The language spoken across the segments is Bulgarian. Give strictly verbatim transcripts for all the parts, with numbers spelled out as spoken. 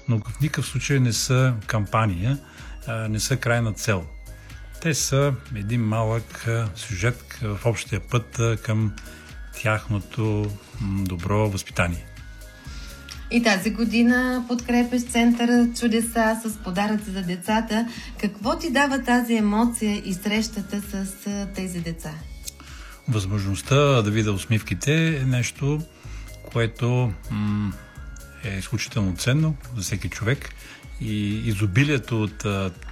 но в никакъв случай не са кампания, не са крайна цел. Те са един малък сюжет в общия път към тяхното добро възпитание. И тази година подкрепяш Центъра Чудеса с подаръци за децата. Какво ти дава тази емоция и срещата с тези деца? Възможността да видя усмивките е нещо, което м- е изключително ценно за всеки човек и изобилието от,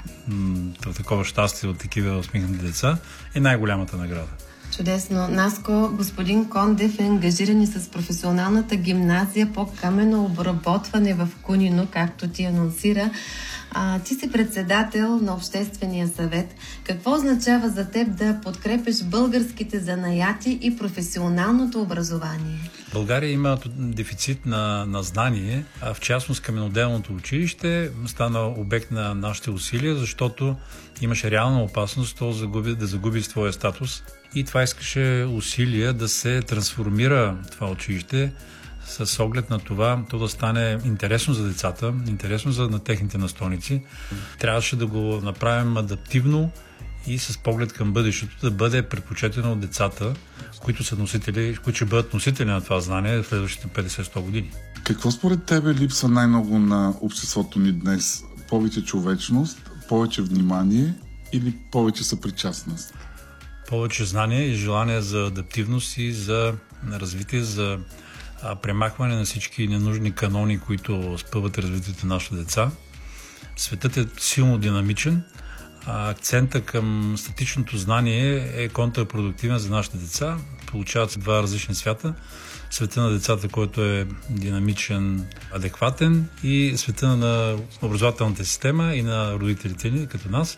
от такова щастие, от такива усмихнати деца е най-голямата награда. Чудесно. Наско, господин Кондев е ангажиран и с професионалната гимназия по каменно обработване в Кунино, както ти анонсира. А, ти си председател на Обществения съвет. Какво означава за теб да подкрепиш българските занаяти и професионалното образование? България има дефицит на, на знание, а в частност каменоделното училище стана обект на нашите усилия, защото имаше реална опасност то загуби, да загуби своя статус. И това искаше усилия да се трансформира това училище с оглед на това, то да стане интересно за децата, интересно за на техните настойници. Трябваше да го направим адаптивно и с поглед към бъдещето, да бъде предпочетено от децата, които са носители, които ще бъдат носители на това знание в следващите петдесет-сто години. Какво според тебе липсва най-много на обществото ни днес? Повече човечност, повече внимание или повече съпричастност? Повече знание и желание за адаптивност и за развитие, за премахване на всички ненужни канони, които спъват развитието на нашите деца. Светът е силно динамичен, а акцента към статичното знание е контрапродуктивен за нашите деца. Получават се два различни свята. Света на децата, който е динамичен, адекватен, и света на образователната система и на родителите ни, като нас,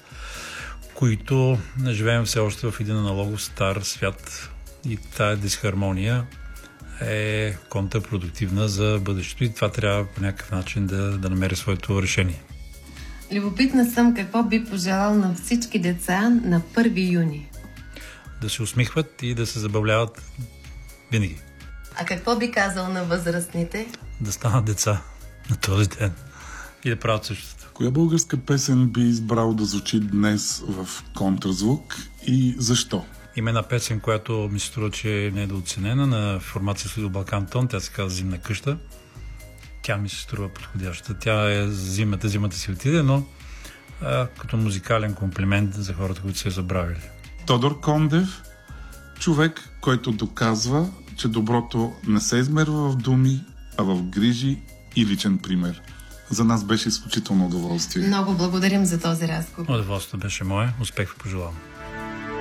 които живеем все още в един аналогов стар свят, и тая дисхармония е контрпродуктивна за бъдещето и това трябва по някакъв начин да, да намери своето решение. Любопитна съм какво би пожелал на всички деца на първи юни. Да се усмихват и да се забавляват винаги. А какво би казал на възрастните? Да станат деца на този ден и да правят същото. Коя българска песен би избрал да звучи днес в контразвук и защо? Има една песен, която ми се струва, че е недооценена, на формация Слидо Балкан Тон, тя се казва "Зимна къща". Тя ми се струва подходяща. Тя е зимата, зимата си отиде, но а, като музикален комплимент за хората, които се е забравили. Тодор Кондев, човек, който доказва, че доброто не се измерва в думи, а в грижи и личен пример. За нас беше изключително удоволствие. Много благодарим за този разговор. Удоволствието беше мое. Успех ви пожелавам.